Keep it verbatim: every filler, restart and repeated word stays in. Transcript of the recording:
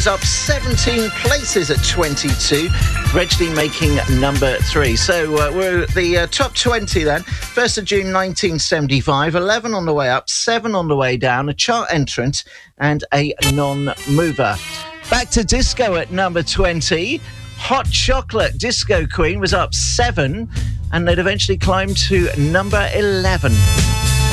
was up seventeen places at twenty-two, gradually making number three. So uh, we're at the uh, top twenty then. first of June nineteen seventy-five, eleven on the way up, seven on the way down, a chart entrant and a non-mover. Back to disco at number twenty. Hot Chocolate, Disco Queen, was up seven, and they'd eventually climb to number eleven.